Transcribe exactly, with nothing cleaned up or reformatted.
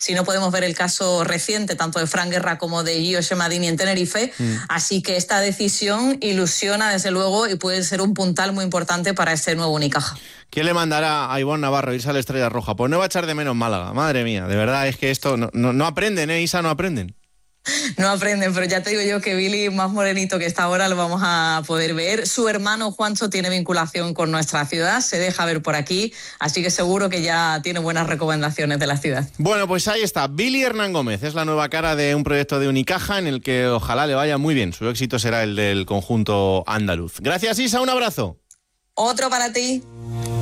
si no podemos ver el caso reciente tanto de Fran Guerra como de Gio Shemadini en Tenerife. Mm. Así que esta decisión ilusiona desde luego y puede ser un puntal muy importante para este nuevo Unicaja. ¿Quién le mandará a Ivonne Navarro irse a la Estrella Roja? Pues no va a echar de menos Málaga, madre mía, de verdad es que esto no, no, no aprenden, ¿eh, Isa? No aprenden. No aprenden, pero ya te digo yo que Billy, más morenito que está ahora, lo vamos a poder ver. Su hermano Juancho tiene vinculación con nuestra ciudad, se deja ver por aquí, así que seguro que ya tiene buenas recomendaciones de la ciudad. Bueno, pues ahí está, Billy Hernán Gómez, es la nueva cara de un proyecto de Unicaja en el que ojalá le vaya muy bien. Su éxito será el del conjunto andaluz. Gracias, Isa, un abrazo. Otro para ti.